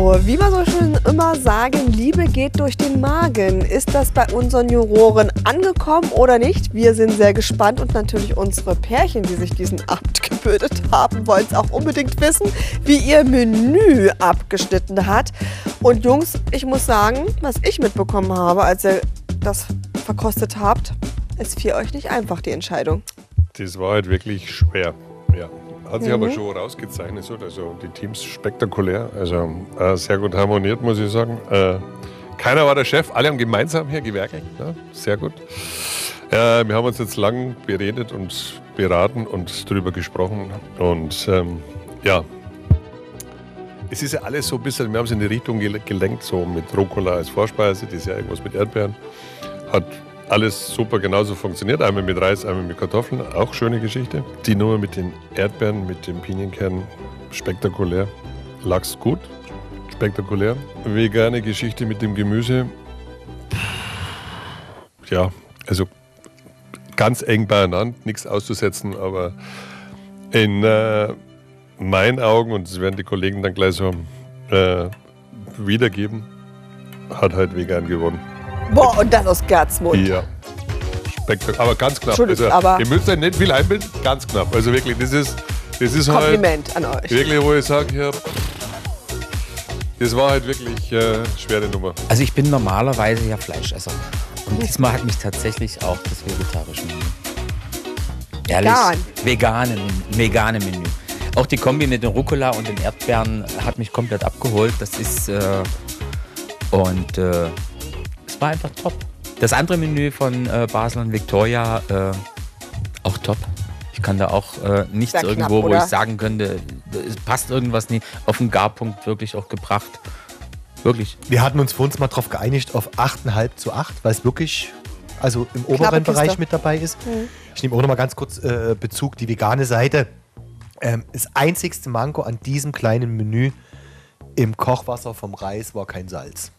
Kochshow. Wie wir so schön immer sagen, Liebe geht durch den Magen. Ist das bei unseren Juroren angekommen oder nicht? Wir sind sehr gespannt und natürlich unsere Pärchen, die sich diesen Abend gebildet haben, wollen es auch unbedingt wissen, wie ihr Menü abgeschnitten hat. Und Jungs, ich muss sagen, was ich mitbekommen habe, als ihr das verkostet habt, es fiel euch nicht einfach, die Entscheidung. Das war halt wirklich schwer, ja. Hat sich aber schon rausgezeichnet, so. Also die Teams spektakulär, also sehr gut harmoniert, muss ich sagen. Keiner war der Chef, alle haben gemeinsam hier gewerkelt, ja, sehr gut. Wir haben uns jetzt lang beredet und beraten und darüber gesprochen und ja, es ist ja alles so ein bisschen, wir haben es in die Richtung gelenkt, so mit Rucola als Vorspeise, das ist ja irgendwas mit Erdbeeren, hat alles super genauso funktioniert, einmal mit Reis, einmal mit Kartoffeln, auch schöne Geschichte. Die Nummer mit den Erdbeeren, mit dem Pinienkern, spektakulär. Lachs gut, spektakulär. Vegane Geschichte mit dem Gemüse, ja, also ganz eng beieinander, nichts auszusetzen, aber in meinen Augen, und das werden die Kollegen dann gleich so wiedergeben, hat halt vegan gewonnen. Boah, und das aus Gerzmund. Ja. Aber ganz knapp. Entschuldigung, also, aber ihr müsst euch nicht viel einbilden, ganz knapp. Also wirklich, das ist Kompliment halt an euch. wirklich, wo ich sage, ja, das war halt wirklich schwere Nummer. Also ich bin normalerweise ja Fleischesser. Und diesmal hat mich tatsächlich auch das vegetarische Menü. Ehrlich, vegane Menü. Auch die Kombi mit den Rucola und den Erdbeeren hat mich komplett abgeholt. Das ist es war einfach top. Das andere Menü von Basel und Victoria, auch top. Ich kann da auch nichts Sehr irgendwo, knapp, wo ich oder? sagen könnte, es passt irgendwas nicht. Auf den Garpunkt wirklich auch gebracht. Wirklich. Wir hatten uns für uns mal darauf geeinigt auf 8,5 zu 8, weil es wirklich also im oberen Kiste. Bereich mit dabei ist. Ich nehme auch noch mal ganz kurz Bezug, die vegane Seite. Das einzigste Manko an diesem kleinen Menü im Kochwasser vom Reis war kein Salz.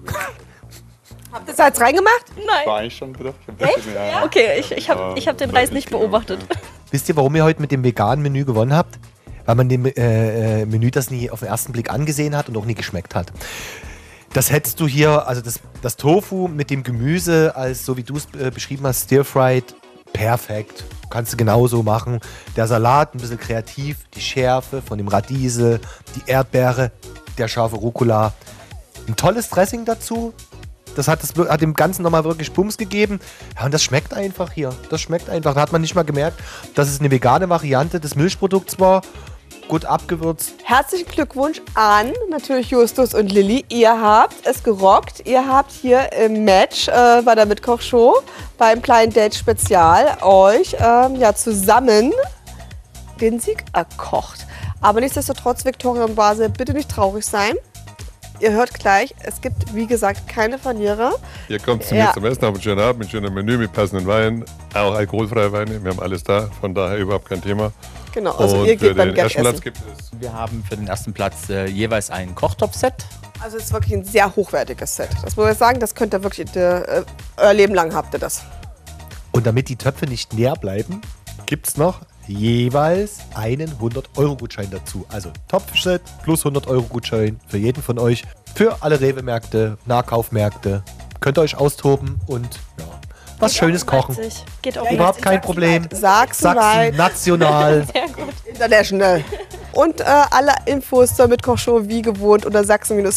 Habt ihr Salz reingemacht? Nein. War ich schon drin? Okay, ich hab den Reis nicht beobachtet. Wisst ihr, warum ihr heute mit dem veganen Menü gewonnen habt? Weil man dem Menü das nie auf den ersten Blick angesehen hat und auch nie geschmeckt hat. Das hättest du hier, also das Tofu mit dem Gemüse, als so wie du es beschrieben hast, stir-fried, perfekt. Kannst du genauso machen. Der Salat, ein bisschen kreativ, die Schärfe von dem Radiesel, die Erdbeere, der scharfe Rucola. Ein tolles Dressing dazu. Das hat dem Ganzen nochmal wirklich Bums gegeben. Ja, und das schmeckt einfach hier. Das schmeckt einfach. Da hat man nicht mal gemerkt, dass es eine vegane Variante des Milchprodukts war. Gut abgewürzt. Herzlichen Glückwunsch an natürlich Justus und Lilly. Ihr habt es gerockt. Ihr habt hier im Match bei der Mitkochshow beim kleinen Date Spezial euch zusammen den Sieg erkocht. Aber nichtsdestotrotz, Victoria und Basel, bitte nicht traurig sein. Ihr hört gleich, es gibt, wie gesagt, keine Verlierer. Ihr kommt zu mir zum Essen, habt einen schönen Abend, ein schönes Menü mit passenden Weinen, auch alkoholfreie Weine, wir haben alles da, von daher überhaupt kein Thema. Genau, also und ihr geht für beim den ersten Gag essen. Platz gibt es Wir haben für den ersten Platz jeweils ein Kochtop-Set. Also es ist wirklich ein sehr hochwertiges Set. Das muss ich sagen, das könnt ihr wirklich, euer Leben lang habt ihr das. Und damit die Töpfe nicht leer bleiben, gibt es noch jeweils einen 100-Euro-Gutschein dazu. Also Topfset plus 100-Euro-Gutschein für jeden von euch. Für alle Rewe-Märkte, Nahkaufmärkte. Könnt ihr euch austoben und was Schönes kochen. Geht auch Überhaupt kein Problem. Sachsen-weit, national. Sehr gut. international. Und alle Infos zur Mitkochshow wie gewohnt unter sachsen-